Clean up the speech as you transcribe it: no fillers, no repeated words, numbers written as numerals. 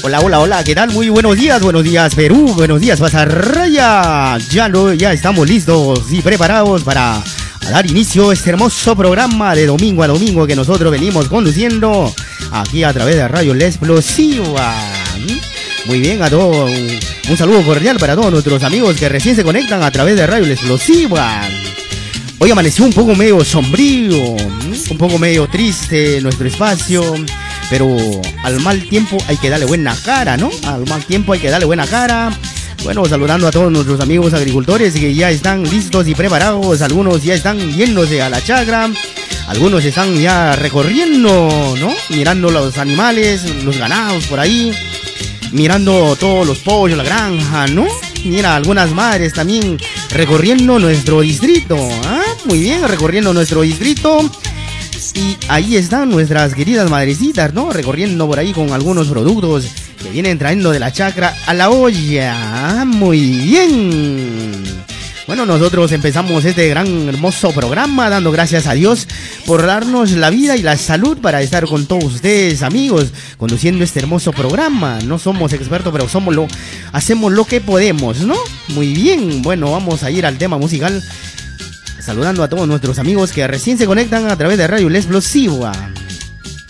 Hola, hola, hola, ¿qué tal? Muy buenos días Perú, buenos días Pasarraya. Ya estamos listos y preparados para dar inicio a este hermoso programa de domingo a domingo que nosotros venimos conduciendo aquí a través de Radio La Explosiva. Muy bien, a todos, un saludo cordial para todos nuestros amigos que recién se conectan a través de Radio La Explosiva. Hoy amaneció un poco medio sombrío, un poco medio triste nuestro espacio, pero al mal tiempo hay que darle buena cara, ¿no? Al mal tiempo hay que darle buena cara. Bueno, saludando a todos nuestros amigos agricultores que ya están listos y preparados. Algunos ya están yéndose a la chacra, algunos están ya recorriendo, ¿no? Mirando los animales, los ganados por ahí, mirando todos los pollos, la granja, ¿no? Mira, algunas madres también recorriendo nuestro distrito, ¿ah? Muy bien, recorriendo nuestro distrito. Y ahí están nuestras queridas madrecitas, ¿no? Recorriendo por ahí con algunos productos que vienen trayendo de la chacra a la olla. Muy bien. Bueno, nosotros empezamos este gran hermoso programa dando gracias a Dios por darnos la vida y la salud para estar con todos ustedes, amigos, conduciendo este hermoso programa. No somos expertos, pero hacemos lo que podemos, ¿no? Muy bien. Bueno, vamos a ir al tema musical, saludando a todos nuestros amigos que recién se conectan a través de Radio La Explosiva.